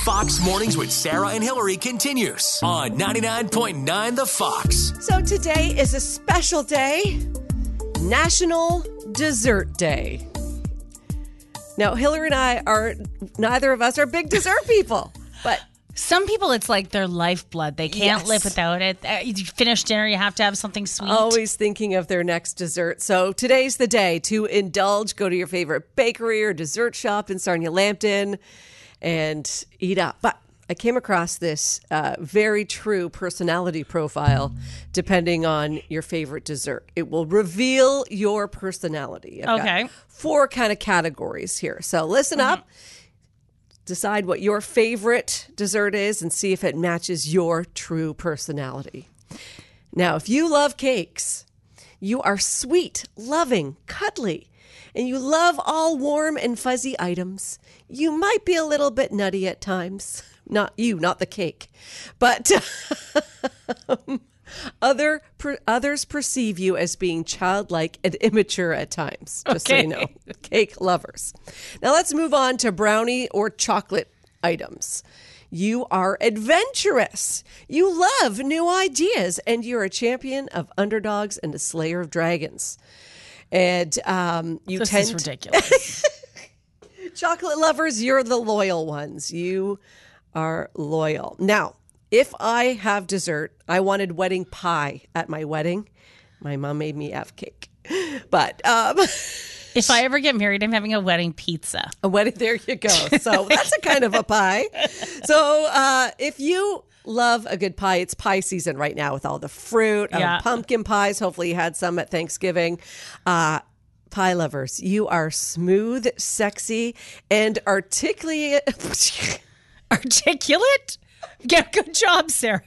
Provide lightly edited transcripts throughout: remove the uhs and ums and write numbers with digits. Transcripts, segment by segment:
Fox Mornings with Sarah and Hillary continues on 99.9 The Fox. So today is a special day, National Dessert Day. Now, Hillary and I neither of us are big dessert people, but some people, it's like their lifeblood. They can't live without it. You finish dinner, you have to have something sweet. Always thinking of their next dessert. So today's the day to indulge. Go to your favorite bakery or dessert shop in Sarnia Lambton and eat up. But I came across this very true personality profile depending on your favorite dessert. It will reveal your personality. I've got 4 kind of categories here. So listen up. Decide what your favorite dessert is and see if it matches your true personality. Now, if you love cakes, you are sweet, loving, cuddly, and you love all warm and fuzzy items. You might be a little bit nutty at times. Not you, not the cake. But others perceive you as being childlike and immature at times, just so you know. Cake lovers. Now let's move on to brownie or chocolate items. You are adventurous. You love new ideas, and you're a champion of underdogs and a slayer of dragons. And this is ridiculous. Chocolate lovers, you're the loyal ones. You are loyal. Now, if I have dessert, I wanted wedding pie at my wedding. My mom made me have cake. But if I ever get married, I'm having a wedding pizza. A wedding, there you go. So that's a kind of a pie. So if you love a good pie, it's pie season right now with all the fruit, pumpkin pies. Hopefully you had some at Thanksgiving. Pie lovers, you are smooth, sexy, and articulate. Articulate? Yeah, good job, Sarah.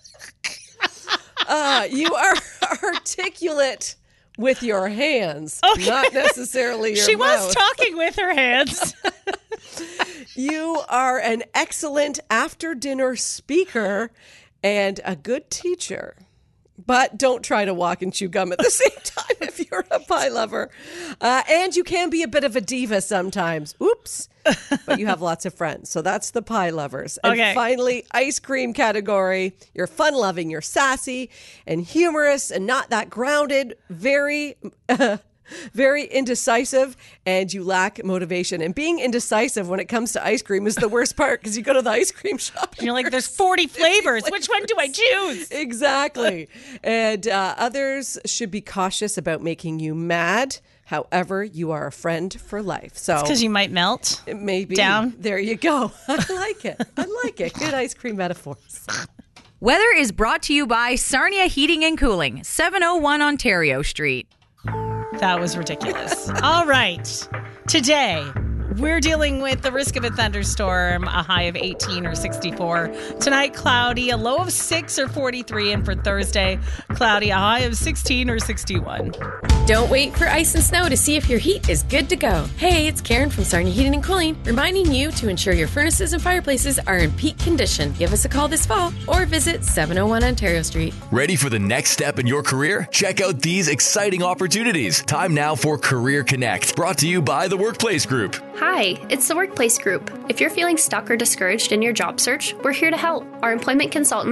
You are articulate with your hands, not necessarily your She mouth. was talking with her hands. You are an excellent after-dinner speaker and a good teacher. But don't try to walk and chew gum at the same time if you're a pie lover. And you can be a bit of a diva sometimes. Oops. But you have lots of friends. So that's the pie lovers. And finally, ice cream category. You're fun-loving, you're sassy and humorous and not that grounded, very indecisive, and you lack motivation. And being indecisive when it comes to ice cream is the worst part because you go to the ice cream shop. And you're like, there's 40 flavors. Which one do I choose? Exactly. And others should be cautious about making you mad. However, you are a friend for life. So because you might melt. Maybe. Down. There you go. I like it. Good ice cream metaphors. Weather is brought to you by Sarnia Heating and Cooling, 701 Ontario Street. That was ridiculous. All right. Today, we're dealing with the risk of a thunderstorm, a high of 18 or 64. Tonight, cloudy, a low of 6 or 43. And for Thursday, cloudy, a high of 16 or 61. Don't wait for ice and snow to see if your heat is good to go. Hey, it's Karen from Sarnia Heating and Cooling, reminding you to ensure your furnaces and fireplaces are in peak condition. Give us a call this fall or visit 701 Ontario Street. Ready for the next step in your career? Check out these exciting opportunities. Time now for Career Connect, brought to you by the Workplace Group. Hi, it's the Workplace Group. If you're feeling stuck or discouraged in your job search, we're here to help. Our employment consultants